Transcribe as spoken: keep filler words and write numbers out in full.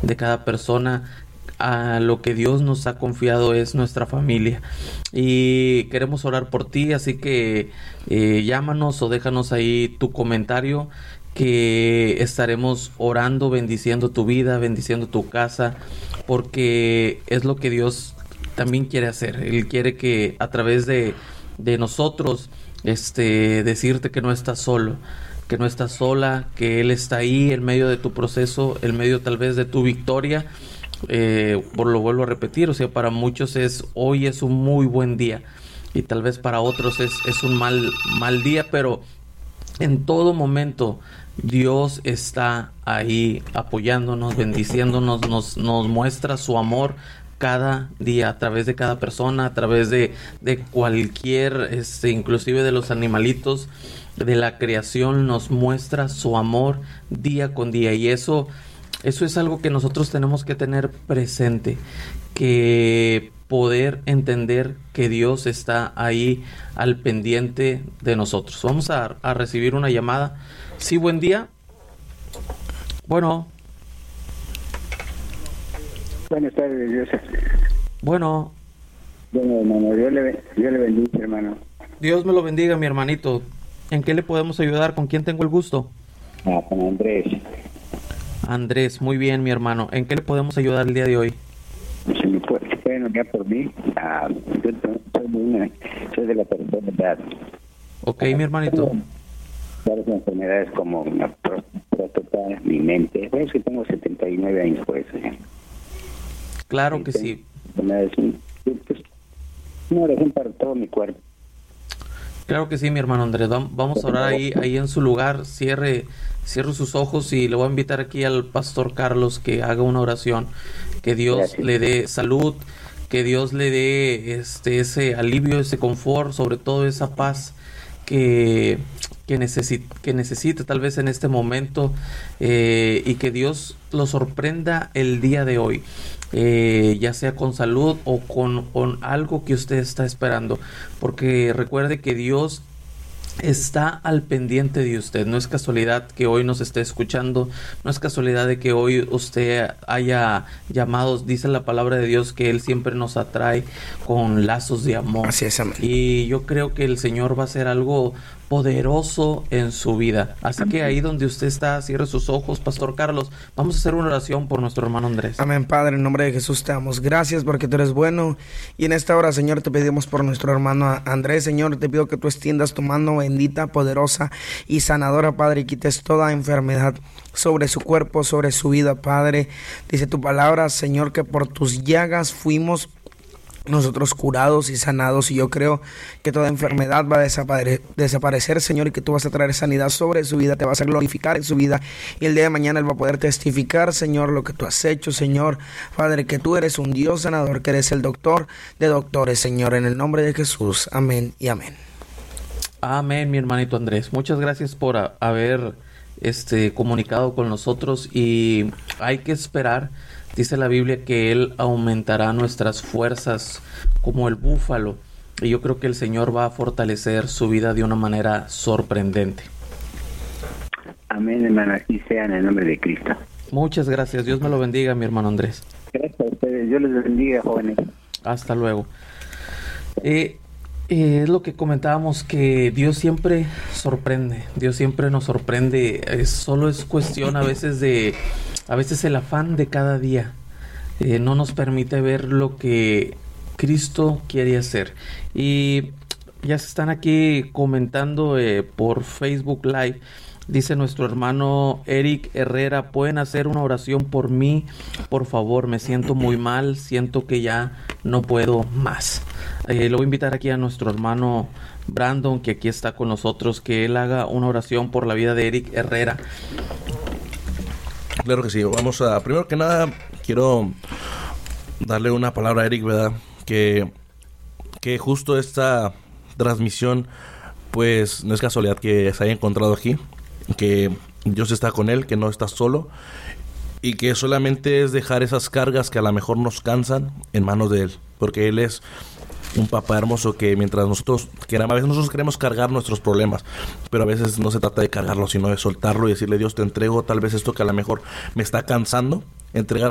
de cada persona. A lo que Dios nos ha confiado es nuestra familia, y queremos orar por ti, así que eh, llámanos o déjanos ahí tu comentario, que estaremos orando, bendiciendo tu vida, bendiciendo tu casa, porque es lo que Dios también quiere hacer. Él quiere que a través de, de nosotros este, decirte que no estás solo, que no estás sola, que Él está ahí en medio de tu proceso, en medio tal vez de tu victoria. Eh, por lo vuelvo a repetir, o sea, para muchos es hoy es un muy buen día, y tal vez para otros es, es un mal, mal día, pero en todo momento Dios está ahí apoyándonos, bendiciéndonos, nos, nos muestra su amor cada día, a través de cada persona, a través de, de cualquier, este, inclusive de los animalitos de la creación, nos muestra su amor día con día, y eso Eso es algo que nosotros tenemos que tener presente, que poder entender que Dios está ahí al pendiente de nosotros. Vamos a, a recibir una llamada. Sí, buen día. Bueno. Buenas tardes, Dios. Bueno. Bueno, hermano, Dios le, Dios le bendiga, hermano. Dios me lo bendiga, mi hermanito. ¿En qué le podemos ayudar? ¿Con quién tengo el gusto? Ah, con Andrés. Andrés, muy bien, mi hermano. ¿En qué le podemos ayudar el día de hoy? Si me puede, si pueden orar por mí, ah, yo soy, muy, soy de la tercera edad. Ok, mi hermanito. Varias enfermedades como la próstata, mi mente. Es que tengo setenta y nueve años, pues. ¿eh? Claro que sí. Enfermedades, pues, una oración para todo mi cuerpo. Claro que sí, mi hermano Andrés. Vamos a orar ahí, ahí en su lugar. Cierre, cierre sus ojos y le voy a invitar aquí al pastor Carlos que haga una oración. Que Dios Gracias. le dé salud, que Dios le dé este ese alivio, ese confort, sobre todo esa paz que que necesita, que necesita tal vez en este momento, eh, y que Dios lo sorprenda el día de hoy, eh, ya sea con salud o con, con algo que usted está esperando, porque recuerde que Dios está al pendiente de usted. No es casualidad que hoy nos esté escuchando, no es casualidad de que hoy usted haya llamado. Dice la palabra de Dios que Él siempre nos atrae con lazos de amor. Así es, amén. Y yo creo que el Señor va a hacer algo poderoso en su vida. Así amén. Que ahí donde usted está, cierre sus ojos, Pastor Carlos. Vamos a hacer una oración por nuestro hermano Andrés. Amén, Padre, en nombre de Jesús te damos gracias porque tú eres bueno. Y en esta hora, Señor, te pedimos por nuestro hermano Andrés. Señor, te pido que tú extiendas tu mano bendita, poderosa y sanadora, Padre, y quites toda enfermedad sobre su cuerpo, sobre su vida, Padre. Dice tu palabra, Señor, que por tus llagas fuimos nosotros curados y sanados, y yo creo que toda enfermedad va a desapare- desaparecer, Señor, y que tú vas a traer sanidad sobre su vida, te vas a glorificar en su vida, y el día de mañana Él va a poder testificar, Señor, lo que tú has hecho, Señor, Padre, que tú eres un Dios sanador, que eres el doctor de doctores, Señor, en el nombre de Jesús, amén y amén. Amén, mi hermanito Andrés. Muchas gracias por a- haber este, comunicado con nosotros, y hay que esperar. Dice la Biblia que Él aumentará nuestras fuerzas como el búfalo, y yo creo que el Señor va a fortalecer su vida de una manera sorprendente. Amén, hermano, así sea en el nombre de Cristo. Muchas gracias. Dios me lo bendiga, mi hermano Andrés. Gracias a ustedes. Dios les bendiga, jóvenes. Hasta luego. Eh, eh, es lo que comentábamos, que Dios siempre sorprende. Dios siempre nos sorprende. Es, solo es cuestión a veces de... A veces el afán de cada día eh, no nos permite ver lo que Cristo quiere hacer. Y ya se están aquí comentando eh, por Facebook Live. Dice nuestro hermano Eric Herrera: ¿pueden hacer una oración por mí? Por favor, me siento muy mal, siento que ya no puedo más. Eh, lo voy a invitar aquí a nuestro hermano Brandon, que aquí está con nosotros, que él haga una oración por la vida de Eric Herrera. Claro que sí. Vamos a, primero que nada, quiero darle una palabra a Eric, ¿verdad? Que, que justo esta transmisión, pues no es casualidad que se haya encontrado aquí, que Dios está con él, que no está solo, y que solamente es dejar esas cargas que a lo mejor nos cansan en manos de Él, porque Él es un papá hermoso que mientras nosotros queramos, a veces nosotros queremos cargar nuestros problemas, pero a veces no se trata de cargarlo, sino de soltarlo y decirle: Dios, te entrego tal vez esto que a lo mejor me está cansando, entregar